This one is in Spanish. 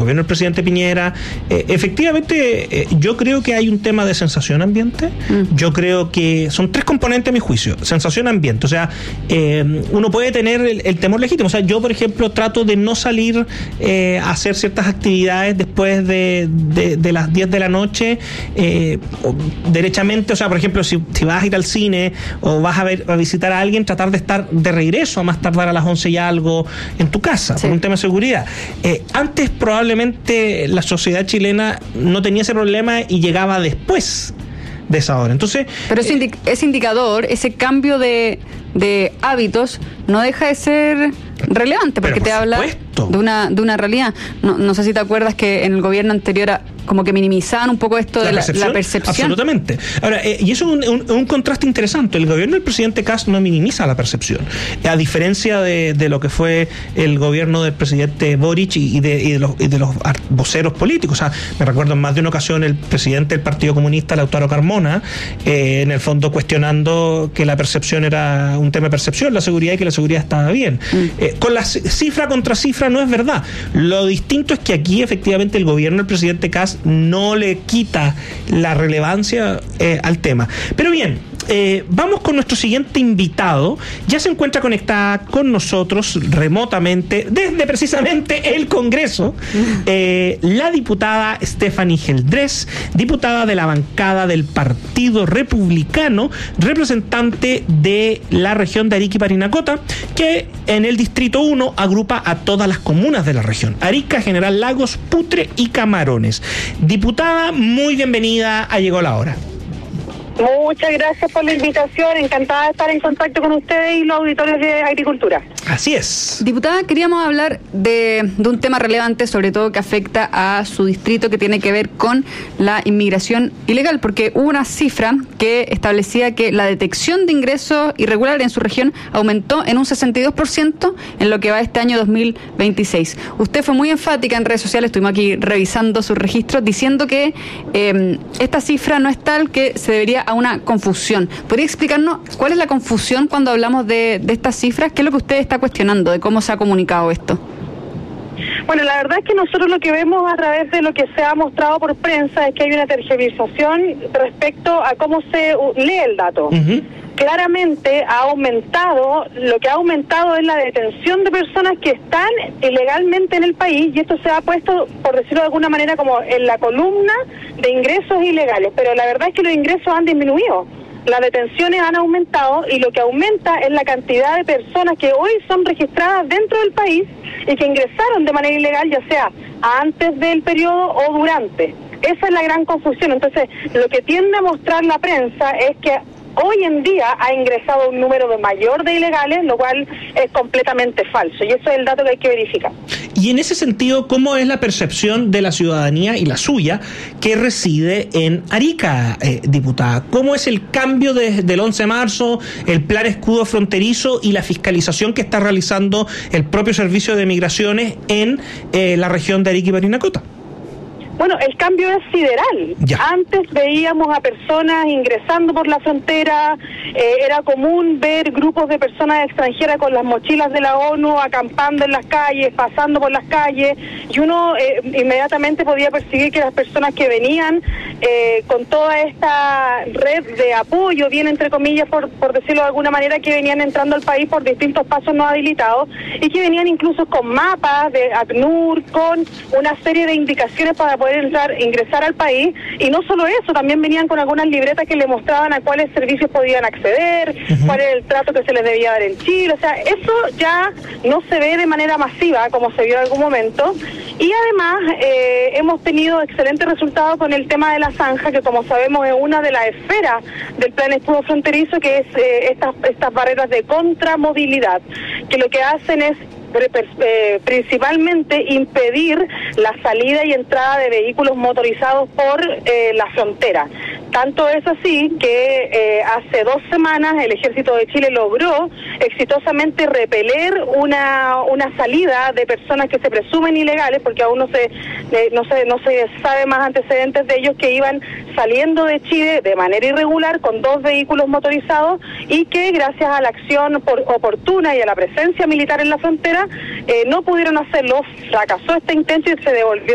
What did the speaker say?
gobierno del presidente Piñera. Efectivamente, yo creo que hay un tema de sensación ambiente. Yo creo que son tres componentes a mi juicio. Sensación ambiente, o sea, uno puede tener el temor legítimo. O sea, yo, por ejemplo, trato de no salir a hacer ciertas actividades después de las 10 de la noche, derechamente. O sea, por ejemplo, si vas a ir al cine o vas a visitar a alguien, tratar de estar de regreso a más tardar a las 11 y algo en tu casa, por un tema de seguridad. Antes probablemente la sociedad chilena no tenía ese problema y llegaba después de esa hora. Entonces, pero ese indicador, ese cambio de hábitos no deja de ser relevante, porque te habla de una realidad. No sé si te acuerdas que en el gobierno anterior como que minimizaban un poco esto de la percepción. Absolutamente. Ahora, y eso es un contraste interesante. El gobierno del presidente Kast no minimiza la percepción, a diferencia de lo que fue el gobierno del presidente Boric y de los voceros políticos. O sea, me recuerdo en más de una ocasión el presidente del Partido Comunista, Lautaro Carmona, en el fondo cuestionando que la percepción era un tema de percepción, la seguridad, y que la seguridad estaba bien. Con la cifra contra cifra no es verdad. Lo distinto es que aquí efectivamente el gobierno del presidente Kast no le quita la relevancia al tema. Pero bien, vamos con nuestro siguiente invitado. Ya se encuentra conectada con nosotros remotamente desde precisamente el Congreso, la diputada Stephanie Geldrés, diputada de la bancada del Partido Republicano, representante de la región de Arica y Parinacota, que en el Distrito 1 agrupa a todas las comunas de la región: Arica, General Lagos, Putre y Camarones. Diputada, muy bienvenida a Llegó la Hora. Muchas gracias por la invitación, encantada de estar en contacto con ustedes y los auditores de Agricultura. Así es. Diputada, queríamos hablar de un tema relevante, sobre todo que afecta a su distrito, que tiene que ver con la inmigración ilegal, porque hubo una cifra que establecía que la detección de ingresos irregulares en su región aumentó en un 62% en lo que va este año 2026. Usted fue muy enfática en redes sociales, estuvimos aquí revisando sus registros, diciendo que esta cifra no es tal, que se debería a una confusión. ¿Podría explicarnos cuál es la confusión cuando hablamos de estas cifras? ¿Qué es lo que usted está cuestionando de cómo se ha comunicado esto? Bueno, la verdad es que nosotros lo que vemos a través de lo que se ha mostrado por prensa es que hay una tergiversación respecto a cómo se lee el dato. Claramente ha aumentado, lo que ha aumentado es la detención de personas que están ilegalmente en el país, y esto se ha puesto, por decirlo de alguna manera, como en la columna de ingresos ilegales, pero la verdad es que los ingresos han disminuido. Las detenciones han aumentado, y lo que aumenta es la cantidad de personas que hoy son registradas dentro del país y que ingresaron de manera ilegal, ya sea antes del periodo o durante. Esa es la gran confusión. Entonces, lo que tiende a mostrar la prensa es que hoy en día ha ingresado un número mayor de ilegales, lo cual es completamente falso, y eso es el dato que hay que verificar. Y en ese sentido, ¿cómo es la percepción de la ciudadanía y la suya que reside en Arica, diputada? ¿Cómo es el cambio desde el 11 de marzo, el plan escudo fronterizo y la fiscalización que está realizando el propio Servicio de Migraciones en la región de Arica y Parinacota? Bueno, el cambio es sideral. Ya. Antes veíamos a personas ingresando por la frontera, era común ver grupos de personas extranjeras con las mochilas de la ONU acampando en las calles, pasando por las calles, y uno inmediatamente podía percibir que las personas que venían con toda esta red de apoyo, bien entre comillas, por decirlo de alguna manera, que venían entrando al país por distintos pasos no habilitados, y que venían incluso con mapas de ACNUR, con una serie de indicaciones para poder ingresar al país, y no solo eso, también venían con algunas libretas que le mostraban a cuáles servicios podían acceder, cuál era el trato que se les debía dar en Chile. O sea, eso ya no se ve de manera masiva como se vio en algún momento, y además hemos tenido excelentes resultados con el tema de la zanja, que como sabemos es una de las esferas del plan escudo fronterizo, que es estas barreras de contramovilidad, que lo que hacen es principalmente impedir la salida y entrada de vehículos motorizados por la frontera. Tanto es así que hace 2 semanas el Ejército de Chile logró exitosamente repeler una salida de personas que se presumen ilegales, porque aún no se sabe más antecedentes de ellos, que iban saliendo de Chile de manera irregular con 2 vehículos motorizados, y que gracias a la acción oportuna y a la presencia militar en la frontera no pudieron hacerlo. Fracasó este intento y se devolvió